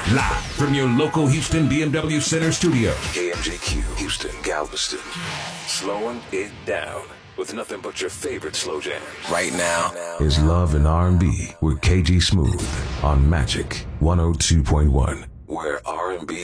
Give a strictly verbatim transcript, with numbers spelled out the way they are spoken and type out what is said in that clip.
Live from your local Houston B M W Center studio. K M J Q, Houston, Galveston. Slowing it down with nothing but your favorite slow jams. Right now Is Love and R and B with K G Smooth on Magic one oh two point one, where R and B